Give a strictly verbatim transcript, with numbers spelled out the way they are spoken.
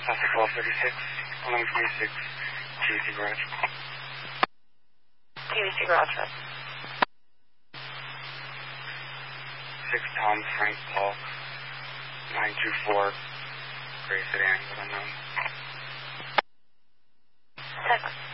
Traffic twelve thirty-six, eleven twenty-six, T V C Garage. T V C Garage, right? six Tom Frank Paul, nine two four, Gray Sedan, but unknown. Six.